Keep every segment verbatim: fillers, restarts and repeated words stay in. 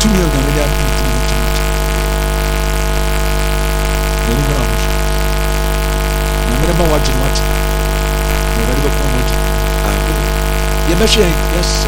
me on the radio. Never watch and watch. Never go from watch. You better yes.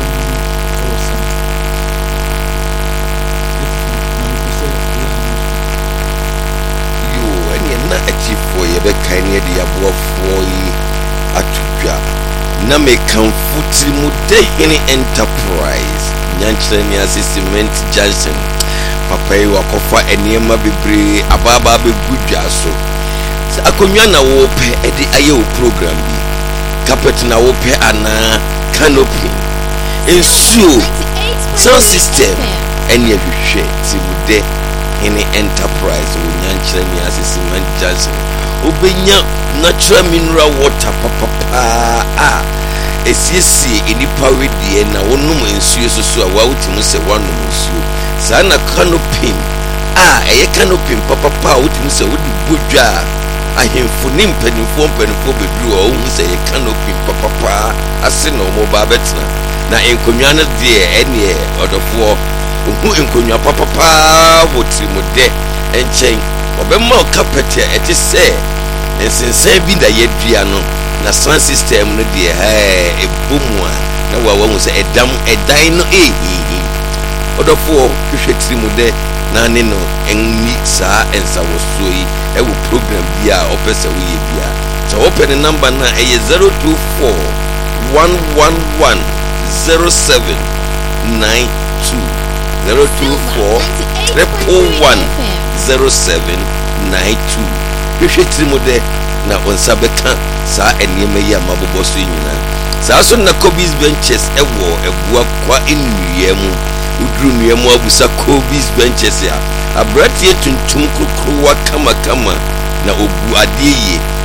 You and you're not a chief for your kind of the above for you at Tuja. Name come foot mude any enterprise. Yanchani assistant Johnson. Papa, you are cofa and Yama be ababa be good so. Akonyana wo pe e di aye o program bi carpet na wo pe ana canopy ensuo sound system ene ahwehwe ti mude any enterprise wo nyankyere ni assessment Johnson obenya natural mineral water papa ah esiesi enipa wedie na wonum ensuo soso a wawutimu se wanum ensuo sana canopy ah eye canopy papa pa wutimu se wodi bodwa ahemfo ni mpanimfo mpanimfo bedru o hu se canopy papa ase no mo ba betna na enkonwa no de ene odofo ohu enkonwa papa woti mu de enchen obemma o carpet e te se ensensen bi da yedua no na sound system no de ha e bomu a na wa wa hu se edam edan no ehihi odofo hwehwetiri mu de na ne no enni saa ensa wo so yi e wo program bia opese wo ye bia so open number na e zero two four one one one zero seven nine two zero two four one one zero seven nine two hwehwetiri mu de na onsa beka saa enema yi amabobo so nyina saa so na Kobe's Ventures e wo ebua kwa ennuye mu udru nuemu abusa Kobe's Ventures ya abrati tuntum kokrowa kama kama na obu adeye